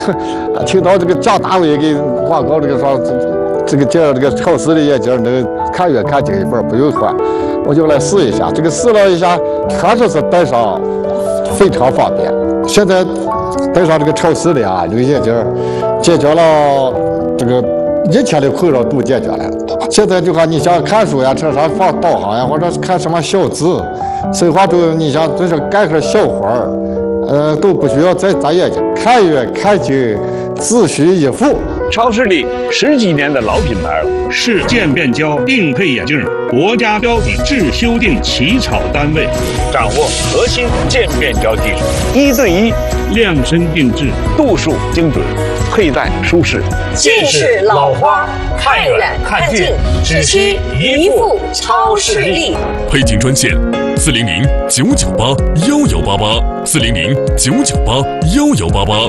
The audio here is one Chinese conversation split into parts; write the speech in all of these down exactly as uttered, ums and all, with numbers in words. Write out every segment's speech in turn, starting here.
听到这个蒋大为给广告这个说，这个这这个超市的眼镜能看远看近一份，不用换，我就来试一下。这个试了一下，确实是戴上非常方便。现在戴上这个超市的啊，这个眼镜解决了这个一切的困扰都解决了。现在就看你想看书呀，车上放导航呀，或者是看什么小字，生活中你想就是干点小活儿。呃，都不需要再眨眼睛，看远看近，自须一副。 超市里十几年的老品牌了， 是渐变胶定配眼镜，国家标准制修订起草单位， 掌握核心渐变胶技术，一对一量身定制， 度数精准，佩戴舒适。 近视老花，看远看近，只需一副超视力。 配镜专线：四零零九九八幺幺八八，四零零九九八幺幺八八。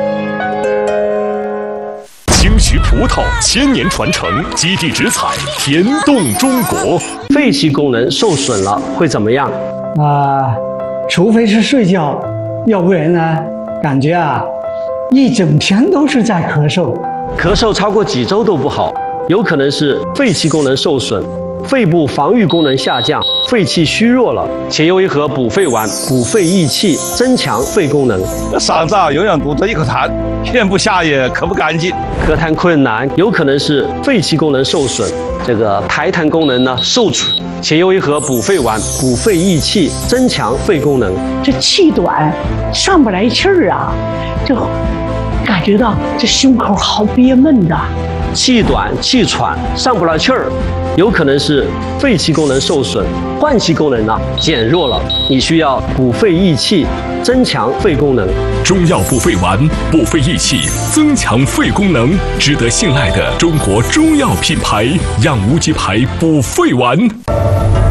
青石葡萄千年传承，基地直采，甜动中国。 肺气功能受损了会怎么样？ 啊、呃，除非是睡觉，要不然呢，感觉啊，一整天都是在咳嗽。 咳嗽超过几周都不好，有可能是肺气功能受损。肺部防御功能下降，肺气虚弱了，且用一盒补肺丸补肺益气，增强肺功能。 嗓子啊，永远堵着一口痰，咽不下也咳不干净， 咳痰困难，有可能是肺气功能受损，这个排痰功能呢受阻，且用一盒补肺丸补肺益气，增强肺功能。 这气短，上不来气儿啊，就感觉到这胸口好憋闷的。 气短气喘上不来气儿，有可能是肺气功能受损，换气功能呢减弱了，你需要补肺益气，增强肺功能。 中药补肺丸，补肺益气，增强肺功能，值得信赖的中国中药品牌——养无极牌补肺丸。